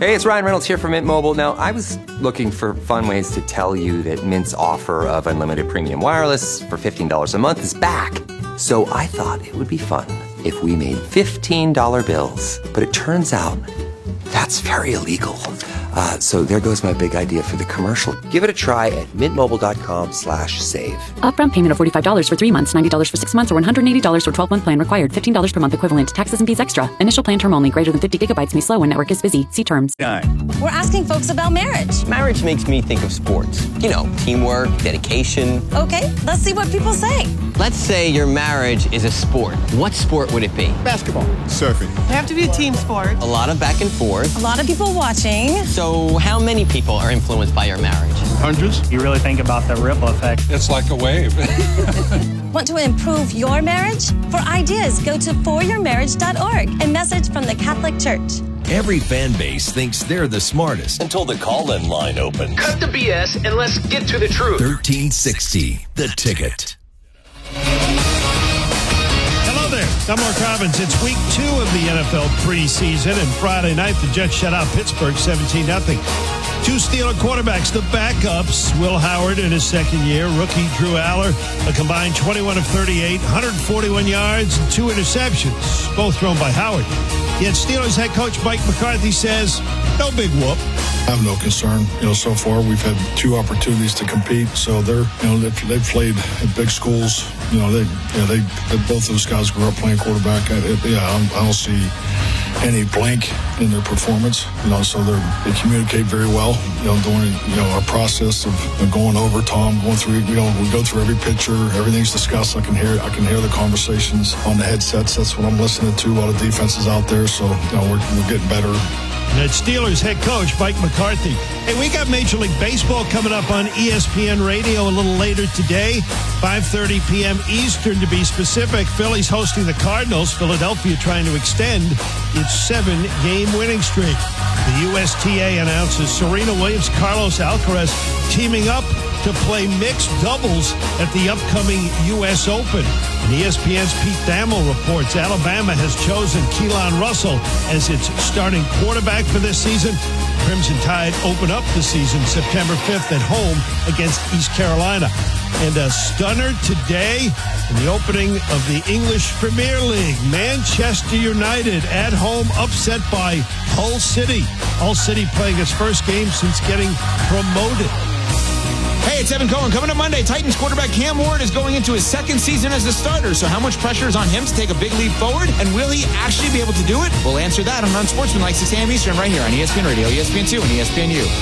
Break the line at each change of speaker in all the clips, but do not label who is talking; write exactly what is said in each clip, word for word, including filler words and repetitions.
Hey, it's Ryan Reynolds here from Mint Mobile. Now, I was looking for fun ways to tell you that Mint's offer of unlimited premium wireless for fifteen dollars a month is back. So I thought it would be fun if we made fifteen dollar bills. But it turns out that's very illegal. Uh, so there goes my big idea for the commercial. Give it a try at mintmobile.com slash save.
Upfront payment of forty-five dollars for three months, ninety dollars for six months, or one hundred eighty dollars for twelve-month plan required. fifteen dollars per month equivalent. Taxes and fees extra. Initial plan term only. Greater than fifty gigabytes may slow when network is busy. See terms.
We're asking folks about marriage.
Marriage makes me think of sports. You know, teamwork, dedication.
Okay, let's see what people say.
Let's say your marriage is a sport. What sport would it be?
Basketball. Surfing.
They have to be a team sport.
A lot of back and forth.
A lot of people watching.
So how many people are influenced by your marriage?
Hundreds.
You really think about the ripple effect.
It's like a wave.
Want to improve your marriage? For ideas, go to for your marriage dot org. A message from the Catholic Church.
Every fan base thinks they're the smartest
until the call-in line opens.
Cut the B S and let's get to the truth.
thirteen sixty, The Ticket.
Hello there. I'm Mark Robbins. It's week two of the N F L preseason, and Friday night the Jets shut out Pittsburgh seventeen nothing. Two Steeler quarterbacks, the backups, Will Howard in his second year, rookie Drew Aller, a combined twenty-one of thirty-eight, one hundred forty-one yards, and two interceptions, both thrown by Howard. Yet Steelers head coach Mike McCarthy says, no big whoop.
I have no concern. You know, so far we've had two opportunities to compete, so they're, you know, they've, they've played at big schools. You know, they, yeah, they, they both those guys grew up playing quarterback. I, it, yeah, I don't, I don't see any blank in their performance. You know, so they they communicate very well. You know, during you know our process of you know, going over Tom, going through. You know, we go through every picture. Everything's discussed. I can hear I can hear the conversations on the headsets. That's what I'm listening to. A lot of defenses out there, so you know we're we're getting better.
That's Steelers head coach Mike McCarthy. Hey, we got Major League Baseball coming up on E S P N Radio a little later today, five thirty p.m. Eastern to be specific. Phillies hosting the Cardinals. Philadelphia trying to extend its seven-game winning streak. The U S T A announces Serena Williams, Carlos Alcaraz teaming up to play mixed doubles at the upcoming U S Open. And E S P N's Pete Thamel reports Alabama has chosen Keelan Russell as its starting quarterback for this season. Crimson Tide open up the season September fifth at home against East Carolina. And a stunner today in the opening of the English Premier League. Manchester United at home upset by Hull City. Hull City playing its first game since getting promoted.
Hey, it's Evan Cohen. Coming up Monday, Titans quarterback Cam Ward is going into his second season as a starter. So how much pressure is on him to take a big leap forward? And will he actually be able to do it? We'll answer that on Unsportsmanlike, six a.m. Eastern, right here on E S P N Radio, E S P N two, and E S P N U.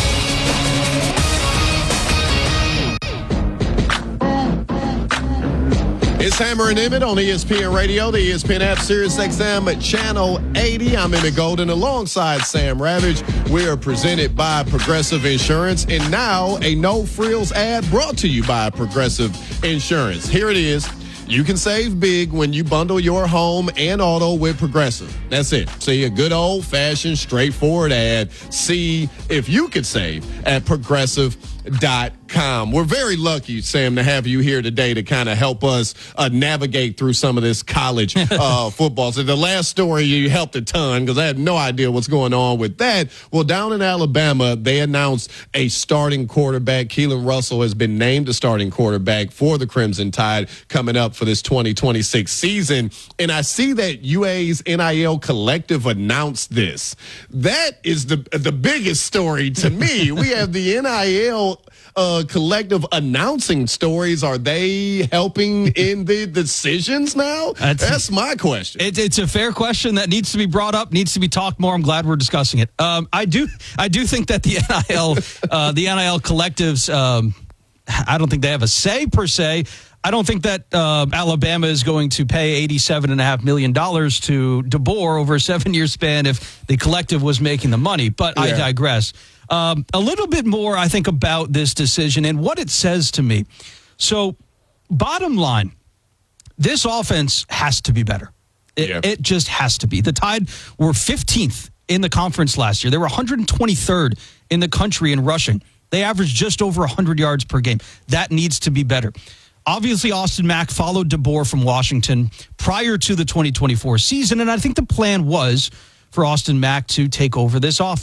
It's Hammer and Emmett on E S P N Radio, the E S P N app, Sirius X M at Channel eighty. I'm Emmett Golden alongside Sam Ravage. We are presented by Progressive Insurance, and now a no-frills ad brought to you by Progressive Insurance. Here it is. You can save big when you bundle your home and auto with Progressive. That's it. See a good old-fashioned, straightforward ad. See if you could save at Progressive dot com. We're very lucky, Sam, to have you here today to kind of help us uh, navigate through some of this college uh, football. So the last story, you helped a ton because I had no idea what's going on with that. Well, down in Alabama, they announced a starting quarterback. Keelan Russell has been named the starting quarterback for the Crimson Tide coming up for this twenty twenty-six season. And I see that U A's N I L Collective announced this. That is the the biggest story to me. We have the N I L Uh, collective announcing stories. Are they helping in the decisions now? That's, That's my question.
It, it's a fair question that needs to be brought up, needs to be talked more. I'm glad we're discussing it. Um, I do, I do think that the N I L, uh, the N I L collectives, um, I don't think they have a say per se. I don't think that uh, Alabama is going to pay eighty-seven point five million dollars to DeBoer over a seven-year span if the collective was making the money. But yeah. I digress. Um, a little bit more, I think, about this decision and what it says to me. So, bottom line, this offense has to be better. It, yeah. it just has to be. The Tide were fifteenth in the conference last year. They were one hundred twenty-third in the country in rushing. They averaged just over one hundred yards per game. That needs to be better. Obviously, Austin Mack followed DeBoer from Washington prior to the twenty twenty-four season, and I think the plan was for Austin Mack to take over this offense.